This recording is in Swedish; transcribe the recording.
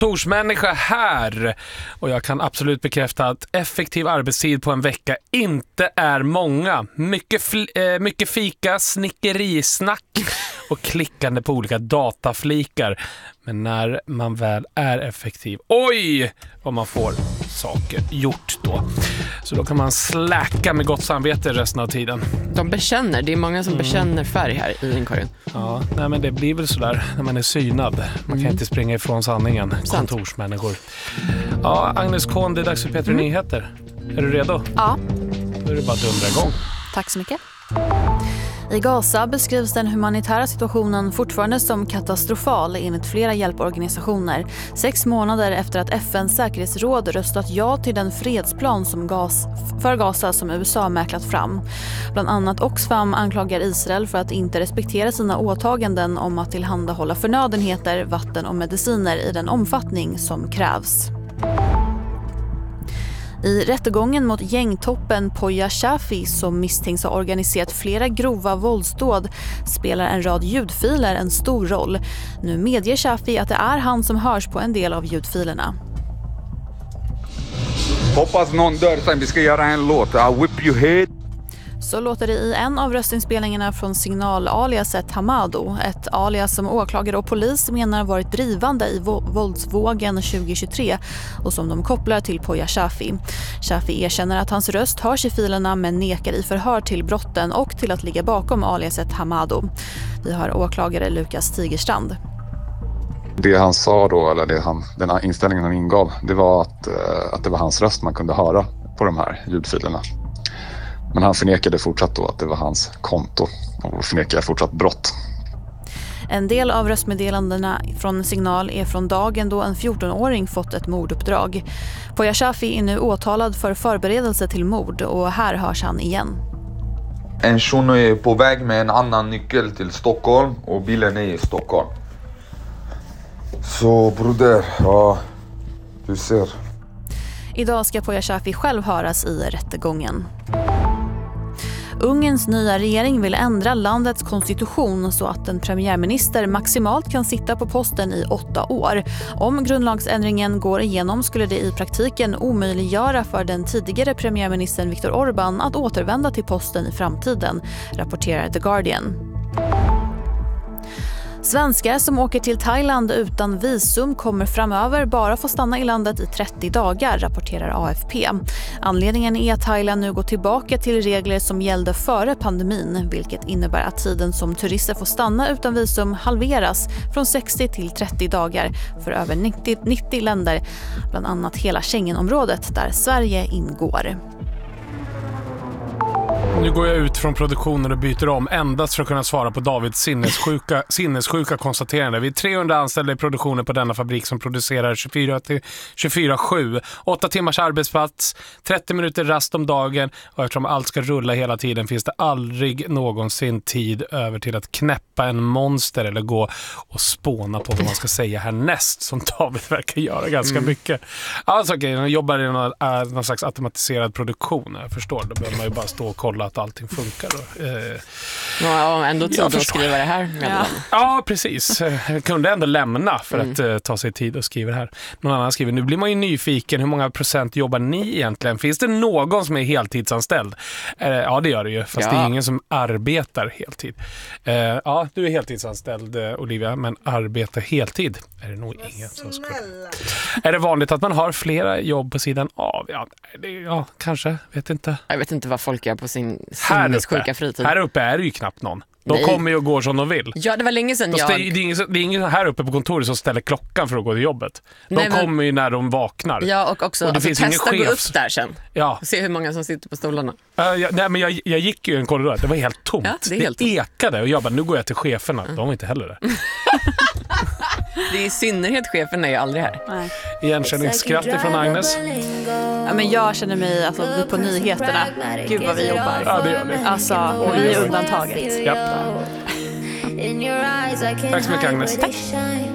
kontorsmänniska här och jag kan absolut bekräfta att effektiv arbetstid på en vecka inte är många. Mycket fika, snickerisnack och klickande på olika dataflikar. Men när man väl är effektiv, oj vad man får saker gjort då. Så då kan man släcka med gott samvete resten av tiden. De bekänner, det är många som bekänner färg här i inkorgen. Ja, nej men det blir väl sådär när man är synad. Man kan inte springa ifrån sanningen, kontorsmänniskor. Ja, Agnes Kohn, det är dags för P3 Nyheter. Är du redo? Ja. Då är det bara att dundra igång. Tack så mycket. I Gaza beskrivs den humanitära situationen fortfarande som katastrofal enligt flera hjälporganisationer. 6 månader efter att FNs säkerhetsråd röstat ja till den fredsplan för Gaza som USA mäklat fram. Bland annat Oxfam anklagar Israel för att inte respektera sina åtaganden om att tillhandahålla förnödenheter, vatten och mediciner i den omfattning som krävs. I rättegången mot gängtoppen Poya Shafi som misstänks ha organiserat flera grova våldsdåd spelar en rad ljudfiler en stor roll. Nu medger Shafi att det är han som hörs på en del av ljudfilerna. Hoppas någon dör sen vi ska göra en låt. I'll whip you head. Så låter det i en av röstinspelningarna från signal-aliaset Hamado, ett alias som åklagare och polis menar varit drivande i våldsvågen 2023 och som de kopplar till Poya Shafi. Shafi erkänner att hans röst hörs i filerna men nekar i förhör till brotten och till att ligga bakom aliaset Hamado. Vi har åklagare Lukas Tigerstrand. Det han sa då, eller den inställningen han ingav, det var att det var hans röst man kunde höra på de här ljudfilerna. Men han förnekade fortsatt då att det var hans konto och förnekade fortsatt brott. En del av röstmeddelandena från Signal är från dagen då en 14-åring fått ett morduppdrag. Poya Shafi är nu åtalad för förberedelse till mord och här hörs han igen. En shuno är på väg med en annan nyckel till Stockholm och bilen är i Stockholm. Så broder, ja, du ser. Idag ska Poya Shafi själv höras i rättegången. Ungerns nya regering vill ändra landets konstitution så att en premiärminister maximalt kan sitta på posten i 8 år. Om grundlagsändringen går igenom skulle det i praktiken omöjliggöra för den tidigare premiärministern Viktor Orbán att återvända till posten i framtiden, rapporterar The Guardian. Svenskar som åker till Thailand utan visum kommer framöver bara få stanna i landet i 30 dagar, rapporterar AFP. Anledningen är att Thailand nu går tillbaka till regler som gällde före pandemin, vilket innebär att tiden som turister får stanna utan visum halveras från 60 till 30 dagar för över 90 länder, bland annat hela Schengenområdet där Sverige ingår. Nu går jag ut från produktionen och byter om endast för att kunna svara på Davids sinnessjuka konstaterande. Vi är 300 anställda i produktionen på denna fabrik som producerar 24/7. 8 timmars arbetsplats, 30 minuter rast om dagen och eftersom allt ska rulla hela tiden finns det aldrig någonsin tid över till att knäppa en monster eller gå och spåna på vad man ska säga härnäst som David verkar göra ganska mycket. Alltså okej, jag jobbar i någon slags automatiserad produktion. Jag förstår, då behöver man ju bara stå och kolla att allting funkar. Ja, ändå tid att skriva det här. Ja, precis. Jag kunde ändå lämna för att ta sig tid att skriva det här. Någon annan skriver, nu blir man ju nyfiken. Hur många procent jobbar ni egentligen? Finns det någon som är heltidsanställd? Ja, det gör det ju. Fast det är ingen som arbetar heltid. Ja, du är heltidsanställd, Olivia, men arbetar heltid är det nog ingen som skulle. Är det vanligt att man har flera jobb på sidan av? Ja, kanske. Vet inte. Jag vet inte vad folk gör på sin sinnessjuka fritid. Här uppe är det ju knappt någon. De kommer ju och går som de vill. Ja, det var länge sedan det är ingen här uppe på kontoret som ställer klockan för att gå till jobbet. De kommer ju när de vaknar. Ja, och också och det finns testa ingen gå upp där sen. Ja. Och se hur många som sitter på stolarna. Nej, men jag gick ju i en korridor. Det var helt tomt. Ja, det ekade och jag bara, nu går jag till cheferna. De var inte heller där. Det är i synnerhet cheferna är ju aldrig här. Igenkänningsskratt från Agnes. Ja, men jag känner mig alltså på nyheterna. Gud vad vi jobbar. Ja, det gör vi. Alltså, vi är undantaget. Ja. Tack så mycket, Agnes. Tack.